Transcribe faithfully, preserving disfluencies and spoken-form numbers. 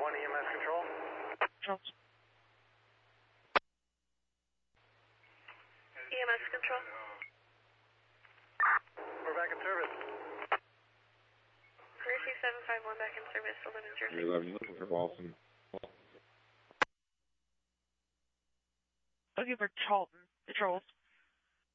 one E M S control. Charles. E M S control. We're back in service. Mercy seven five one back in service, eleven Jersey. eleven, looking for Walton. Looking for Charlton. Charles.